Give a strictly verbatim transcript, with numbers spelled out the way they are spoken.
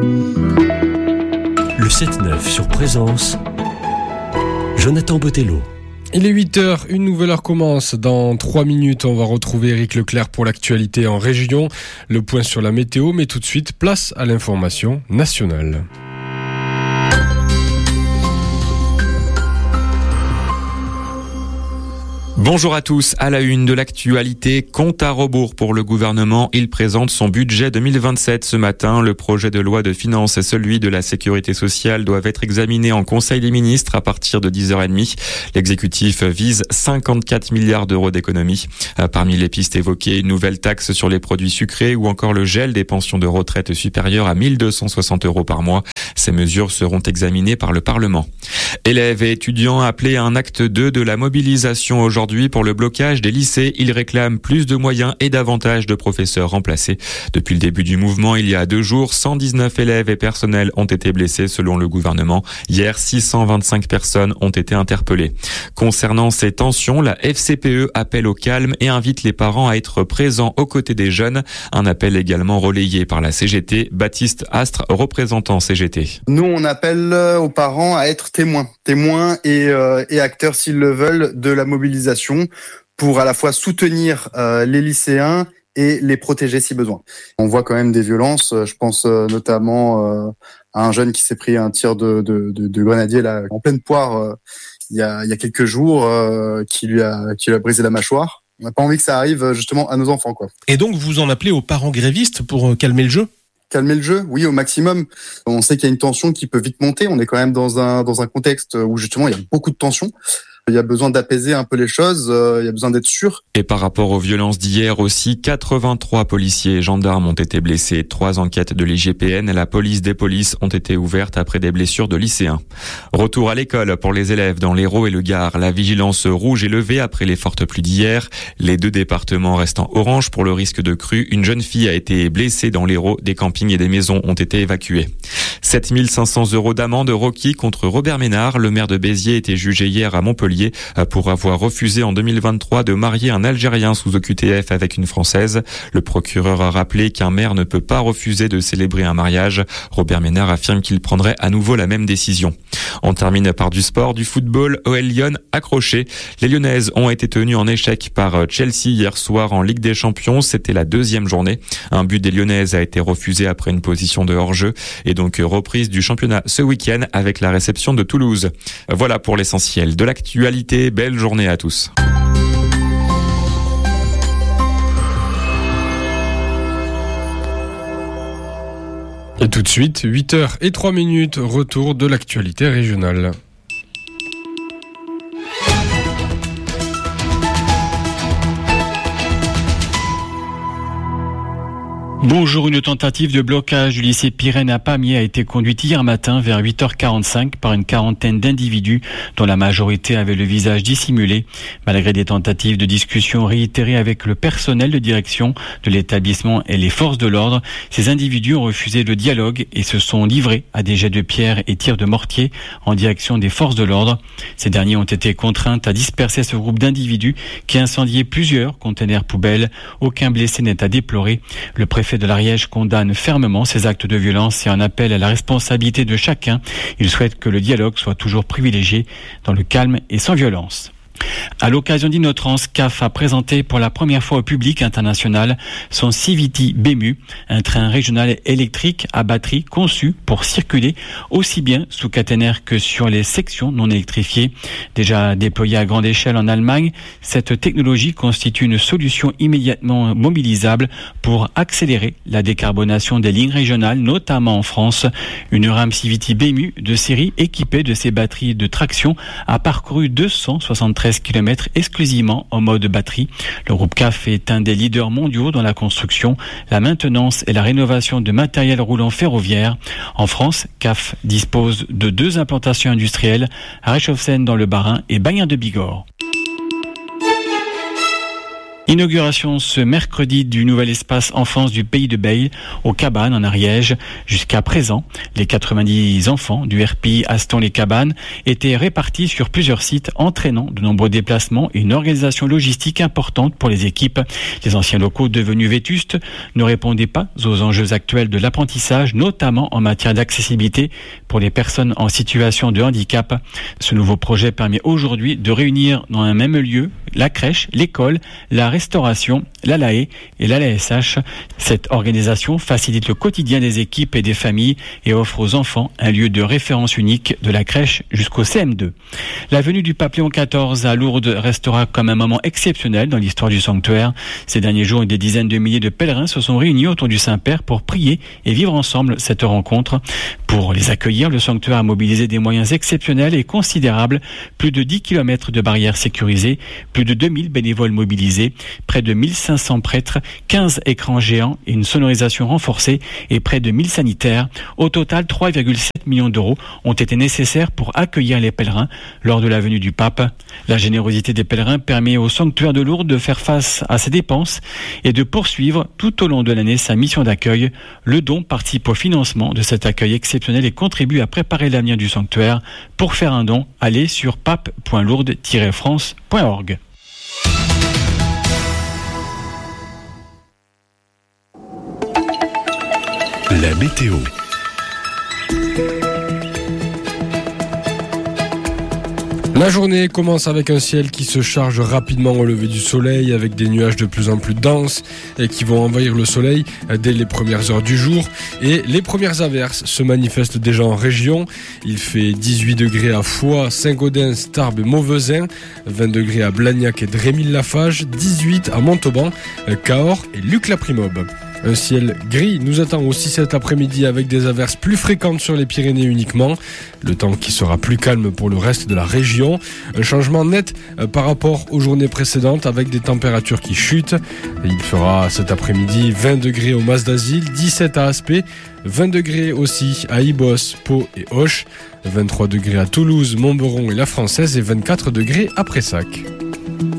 Le sept neuf sur Présence, Jonathan Botello. Il est huit heures, une nouvelle heure commence. Dans trois minutes, on va retrouver Éric Leclerc pour l'actualité en région. Le point sur la météo, mais tout de suite, place à l'information nationale. Bonjour à tous. À la une de l'actualité, compte à rebours pour le gouvernement. Il présente son budget deux mille vingt-sept ce matin. Le projet de loi de finances et celui de la sécurité sociale doivent être examinés en Conseil des ministres à partir de dix heures trente. L'exécutif vise cinquante-quatre milliards d'euros d'économies. Parmi les pistes évoquées, une nouvelle taxe sur les produits sucrés ou encore le gel des pensions de retraite supérieures à mille deux cent soixante euros par mois. Ces mesures seront examinées par le Parlement. Élèves et étudiants appelés à un acte deux de la mobilisation aujourd'hui pour le blocage des lycées. Ils réclament plus de moyens et davantage de professeurs remplacés. Depuis le début du mouvement, il y a deux jours, cent dix-neuf élèves et personnels ont été blessés selon le gouvernement. Hier, six cent vingt-cinq personnes ont été interpellées. Concernant ces tensions, la F C P E appelle au calme et invite les parents à être présents aux côtés des jeunes. Un appel également relayé par la C G T. Baptiste Astre, représentant C G T. Nous, on appelle aux parents à être témoins, témoins et, euh, et acteurs, s'ils le veulent, de la mobilisation pour à la fois soutenir euh, les lycéens et les protéger si besoin. On voit quand même des violences. Je pense euh, notamment euh, à un jeune qui s'est pris un tir de, de, de, de grenadier là, en pleine poire euh, il, y a, il y a quelques jours, euh, qui lui a, qui lui a brisé la mâchoire. On n'a pas envie que ça arrive justement à nos enfants, quoi. Et donc vous en appelez aux parents grévistes pour calmer le jeu ? Calmer le jeu, oui, au maximum. On sait qu'il y a une tension qui peut vite monter. On est quand même dans un dans un contexte où justement il y a beaucoup de tensions. Il y a besoin d'apaiser un peu les choses, euh, il y a besoin d'être sûr. Et par rapport aux violences d'hier aussi, quatre-vingt-trois policiers et gendarmes ont été blessés. Trois enquêtes de l'I G P N et la police des polices ont été ouvertes après des blessures de lycéens. Retour à l'école pour les élèves dans l'Hérault et le Gard. La vigilance rouge est levée après les fortes pluies d'hier. Les deux départements restant orange pour le risque de crue. Une jeune fille a été blessée dans l'Hérault. Des campings et des maisons ont été évacués. sept mille cinq cents euros d'amende requis contre Robert Ménard. Le maire de Béziers était jugé hier à Montpellier pour avoir refusé en deux mille vingt-trois de marier un Algérien sous O Q T F avec une Française. Le procureur a rappelé qu'un maire ne peut pas refuser de célébrer un mariage. Robert Ménard affirme qu'il prendrait à nouveau la même décision. On termine par du sport, du football. O L Lyon accroché. Les Lyonnaises ont été tenues en échec par Chelsea hier soir en Ligue des Champions. C'était la deuxième journée. Un but des Lyonnaises a été refusé après une position de hors-jeu et donc reprise du championnat ce week-end avec la réception de Toulouse. Voilà pour l'essentiel de l'actu. Belle journée à tous. Et tout de suite, huit heures et trois minutes, retour de l'actualité régionale. Bonjour, une tentative de blocage du lycée Pirenne à Pamiers a été conduite hier matin vers huit heures quarante-cinq par une quarantaine d'individus dont la majorité avait le visage dissimulé. Malgré des tentatives de discussion réitérées avec le personnel de direction de l'établissement et les forces de l'ordre, ces individus ont refusé le dialogue et se sont livrés à des jets de pierre et tirs de mortier en direction des forces de l'ordre. Ces derniers ont été contraints à disperser ce groupe d'individus qui incendiaient plusieurs conteneurs poubelles. Aucun blessé n'est à déplorer. Le préfet de l'Ariège condamne fermement ces actes de violence et en appelle à la responsabilité de chacun. Il souhaite que le dialogue soit toujours privilégié dans le calme et sans violence. À l'occasion d'Innotrans, C A F a présenté pour la première fois au public international son Civity B M U, un train régional électrique à batterie conçu pour circuler aussi bien sous caténaire que sur les sections non électrifiées. Déjà déployée à grande échelle en Allemagne, cette technologie constitue une solution immédiatement mobilisable pour accélérer la décarbonation des lignes régionales, notamment en France. Une rame Civity B M U de série équipée de ces batteries de traction a parcouru deux cent soixante-treize kilomètres exclusivement en mode batterie. Le groupe C A F est un des leaders mondiaux dans la construction, la maintenance et la rénovation de matériel roulant ferroviaire. En France, C A F dispose de deux implantations industrielles, à Réchauffennes dans le Bas-Rhin et Bagnères de Bigorre. Inauguration ce mercredi du nouvel espace enfance du Pays de Bayle aux Cabanes en Ariège. Jusqu'à présent, les quatre-vingt-dix enfants du R P I Aston-les-Cabanes étaient répartis sur plusieurs sites, entraînant de nombreux déplacements et une organisation logistique importante pour les équipes. Les anciens locaux devenus vétustes ne répondaient pas aux enjeux actuels de l'apprentissage, notamment en matière d'accessibilité pour les personnes en situation de handicap. Ce nouveau projet permet aujourd'hui de réunir dans un même lieu la crèche, l'école, la restauration, l'A L A E et l'A L A S H. Cette organisation facilite le quotidien des équipes et des familles et offre aux enfants un lieu de référence unique de la crèche jusqu'au C M deux. La venue du pape Léon quatorze à Lourdes restera comme un moment exceptionnel dans l'histoire du sanctuaire. Ces derniers jours, des dizaines de milliers de pèlerins se sont réunis autour du Saint-Père pour prier et vivre ensemble cette rencontre. Pour les accueillir, le sanctuaire a mobilisé des moyens exceptionnels et considérables. Plus de dix kilomètres de barrières sécurisées, plus de deux mille bénévoles mobilisés, près de mille cinq cents prêtres, quinze écrans géants et une sonorisation renforcée et près de mille sanitaires. Au total, trois virgule sept millions d'euros ont été nécessaires pour accueillir les pèlerins lors de la venue du pape. La générosité des pèlerins permet au sanctuaire de Lourdes de faire face à ses dépenses et de poursuivre tout au long de l'année sa mission d'accueil. Le don participe au financement de cet accueil exceptionnel et contribue à préparer l'avenir du sanctuaire. Pour faire un don, allez sur pape point lourdes tiret france point org. La météo. La journée commence avec un ciel qui se charge rapidement au lever du soleil, avec des nuages de plus en plus denses et qui vont envahir le soleil dès les premières heures du jour. Et les premières averses se manifestent déjà en région. Il fait dix-huit degrés à Foix, Saint-Gaudens, Tarbes et Mauvezin, vingt degrés à Blagnac et Drémil-Lafage, dix-huit à Montauban, Cahors et Luc-la-Primobe. Un ciel gris nous attend aussi cet après-midi avec des averses plus fréquentes sur les Pyrénées uniquement. Le temps qui sera plus calme pour le reste de la région. Un changement net par rapport aux journées précédentes avec des températures qui chutent. Il fera cet après-midi vingt degrés au Mas d'Asile, dix-sept à Aspet, vingt degrés aussi à Ibos, Pau et Auch, vingt-trois degrés à Toulouse, Montberon et La Française et vingt-quatre degrés à Pressac.